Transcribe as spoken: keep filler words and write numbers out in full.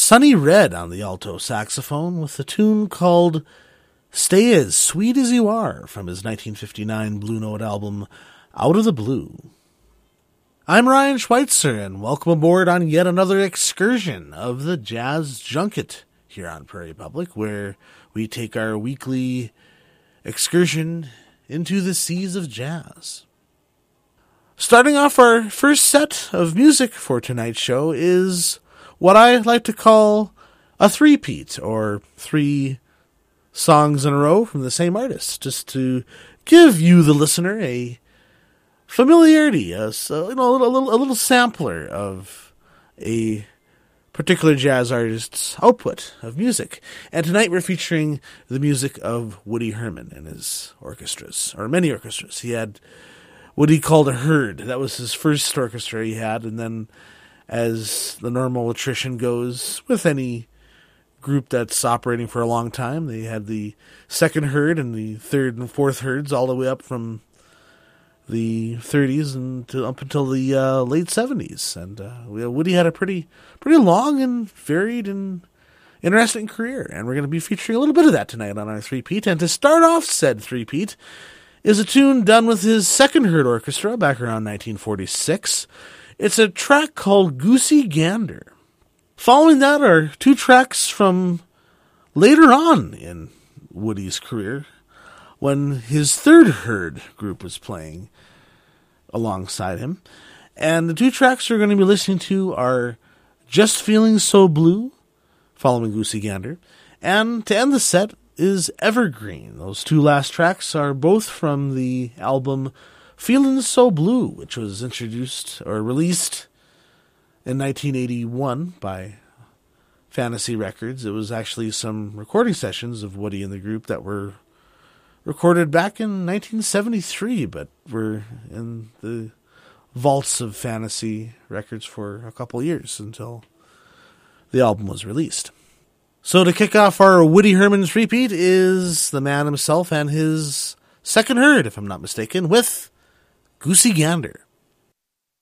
Sonny Red on the alto saxophone with a tune called Stay As Sweet As You Are from his nineteen fifty-nine Blue Note album, Out of the Blue. I'm Ryan Schweitzer, and welcome aboard on yet another excursion of the Jazz Junket here on Prairie Public, where we take our weekly excursion into the seas of jazz. Starting off our first set of music for tonight's show is what I like to call a three-peat, or three songs in a row from the same artist, just to give you, the listener, a familiarity, a, you know, a little, a little sampler of a particular jazz artist's output of music. And tonight we're featuring the music of Woody Herman and his orchestras, or many orchestras. He had what he called a herd. That was his first orchestra he had, and then as the normal attrition goes with any group that's operating for a long time, they had the second herd and the third and fourth herds all the way up from the thirties and to, up until the uh, late seventies. And uh, Woody had a pretty pretty long and varied and interesting career, and we're going to be featuring a little bit of that tonight on our three-peat. And to start off said three-peat is a tune done with his second herd orchestra back around nineteen forty-six. It's a track called Goosey Gander. Following that are two tracks from later on in Woody's career, when his third herd group was playing alongside him. And the two tracks we're going to be listening to are Just Feeling So Blue, following Goosey Gander, and to end the set is Evergreen. Those two last tracks are both from the album Feelin' So Blue, which was introduced or released in nineteen eighty-one by Fantasy Records. It was actually some recording sessions of Woody and the group that were recorded back in nineteen seventy-three, but were in the vaults of Fantasy Records for a couple years until the album was released. So to kick off our Woody Herman's repeat is the man himself and his second herd, if I'm not mistaken, with Goosey Gander.